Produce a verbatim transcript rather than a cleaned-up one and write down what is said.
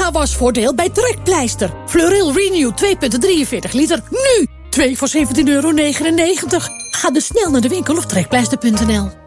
mega wasvoordeel bij Trekpleister. Fleuril Renew twee komma drieënveertig liter. Nu! twee voor zeventien euro negenennegentig. Ga dus snel naar de winkel of trekpleister punt n l.